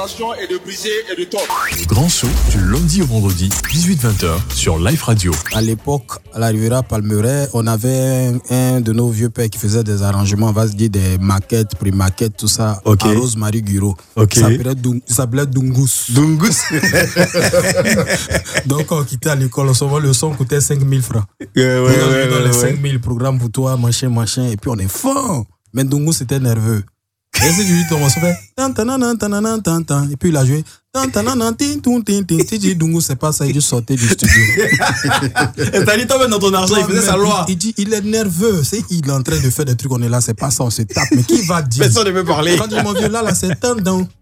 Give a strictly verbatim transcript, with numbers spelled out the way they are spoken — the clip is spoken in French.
Et de briser et de tordre. Le grand show du lundi au vendredi, dix-huit vingt heures sur Live Radio. À l'époque, à la Riviera Palmeraie, on avait un, un de nos vieux pères qui faisait des arrangements, on va se dire des maquettes, pré-maquettes, tout ça, okay. à Rosemary Guro. Okay. Ça s'appelait, Dung, ça s'appelait Dungus. Dungus. Donc, quand on quittait à l'école, on souvent le son coûtait cinq mille francs. Euh, ouais, ouais, on ouais, les ouais. cinq mille programmes pour toi, machin, machin, et puis on est fort. Mais Dungus, c'était nerveux. Et c'est du tout, on se fait et puis il a joué Dungus, c'est pas ça, il est sorti du studio. Et t'as dit, toi, dans ton argent, il faisait sa loi. Il dit, il est nerveux, c'est il est en train de faire des trucs, on est là, c'est pas ça, on se tape. Mais qui va dire? Personne ne veut parler. Quand il m'a vu là, là, c'est tendance.